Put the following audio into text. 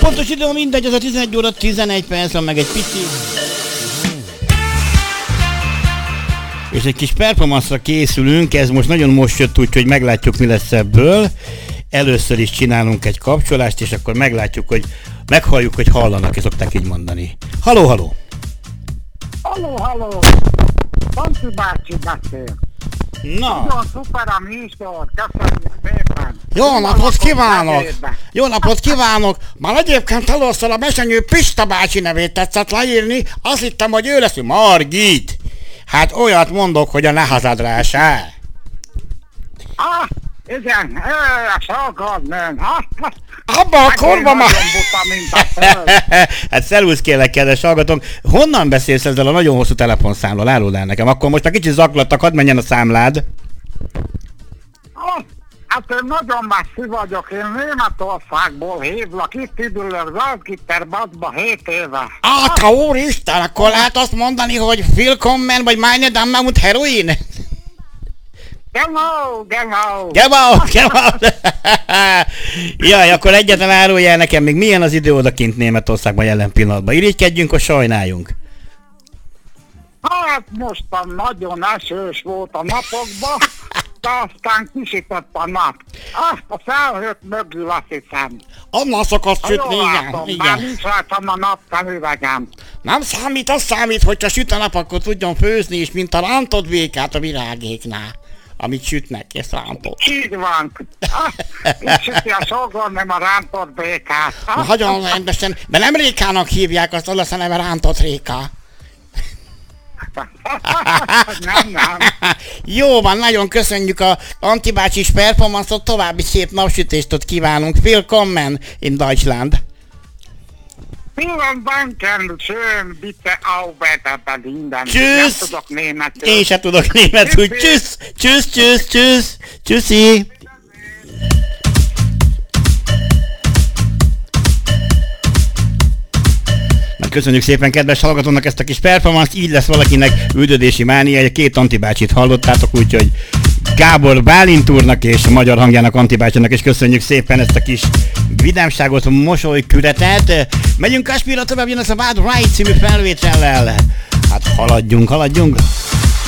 pontos idő, mindegy, az a 11 óra 11 perc van, meg egy pici. És egy kis performance-ra készülünk, ez most nagyon most jött, úgyhogy meglátjuk, mi lesz ebből. Először is csinálunk egy kapcsolást, és akkor meglátjuk, hogy meghalljuk, hogy hallanak, és szokták így mondani. Halló, halló! Halló, halló! Tanti bácsi beszél. Na! Nagyon szuper a műsor, köszönjük szépen! Jó napot kívánok! Jó napot kívánok! Már egyébként először a besenyő Pista bácsi nevét tetszett leírni, azt hittem, hogy ő lesz, Margit! Hát olyat mondok, hogy a nehezedrese. Ah, igen, szolgálnőm. Abba a korba már... Nagyon buta, mint a föld. Hát szervusz kérlek, kedves hallgatónk. Honnan beszélsz ezzel a nagyon hosszú telefonszámról? Áruld el nekem. Akkor most már kicsit zaklattak, hadd menjen a számlád. Hát én nagyon messzi vagyok, én Németországból hívlak, itt időlök Zaltgitterbadba 7 éve. Te úristen, akkor lehet azt mondani, hogy Willkommen vagy meine Damen und Heroin? Genau. Jaj, akkor egyetlen árulj el nekem még milyen az idő odakint Németországban jelen pillanatban. Irigykedjünk, hogy sajnáljunk. Hát mostan nagyon esős volt a napokban, de aztán kisütött a nap. A felhőt mögül azt hiszem. Onnan szokott sütni, igen. Már nincs rajtam a napszemüvegem. Nem számít, az számít, hogyha süt a nap, akkor tudjon főzni is, mint a rántott békát a virágéknál. Amit sütnek, és rántott. Így van. Így süti a sógorném a rántott békát. Nagyon rendesen, de nem Rékának hívják, azt az lesz a neve rántott Réka. Nem. Jó van, nagyon köszönjük a Anti bácsis performance-ot, további szép napsütést kívánunk. Willkommen in Deutschland. Vielen Danken, schön, bitte auch weiter Berlin. Tschüss. Nem tudok németül. Én se tudok németül. Tschüss. Tschüssi. Köszönjük szépen kedves hallgatónak ezt a kis performance, így lesz valakinek üldödési mániája, két Anti bácsit hallottátok, úgyhogy Gábor Bálint úrnak és a magyar hangjának Anti bácsinak is köszönjük szépen ezt a kis vidámságot, mosolykületet. Megyünk Kaspira, tovább jön ez a Bad Right című felvétellel. Hát haladjunk.